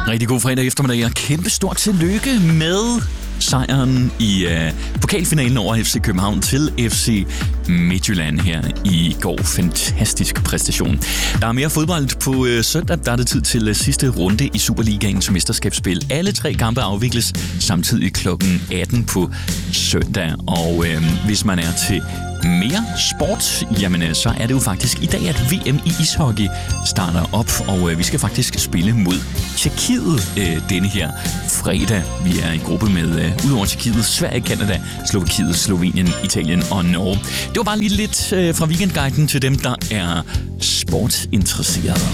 Rigtig god fredag eftermiddag, og kæmpe stort tillykke med sejren i pokalfinalen over FC København til FC Midtjylland her i går. Fantastisk præstation. Der er mere fodbold på søndag. Der er det tid til sidste runde i Superligaens mesterskabsspil. Alle 3 kampe afvikles samtidig kl. 18 på søndag. Og hvis man er til mere sport, jamen så er det jo faktisk i dag, at VM i ishockey starter op, og vi skal faktisk spille mod Tjekkiet denne her fredag. Vi er i gruppe med, udover Tjekkiet, Sverige, Canada, Slovakiet, Slovenien, Italien og Norge. Det var bare lige lidt fra weekendguiden til dem, der er sportsinteresserede.